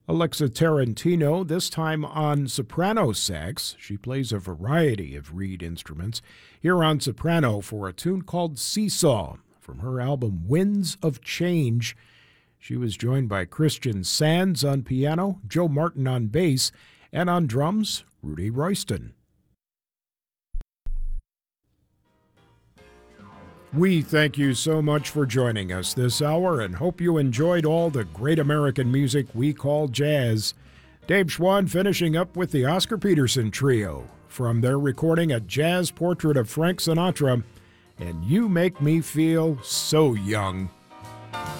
Alexa Tarantino, this time on soprano sax. She plays a variety of reed instruments. Here on soprano for a tune called Seesaw from her album Winds of Change. She was joined by Christian Sands on piano, Joe Martin on bass, and on drums, Rudy Royston. We thank you so much for joining us this hour and hope you enjoyed all the great American music we call jazz. Dave Schwann finishing up with the Oscar Peterson Trio from their recording A Jazz Portrait of Frank Sinatra and You Make Me Feel So Young.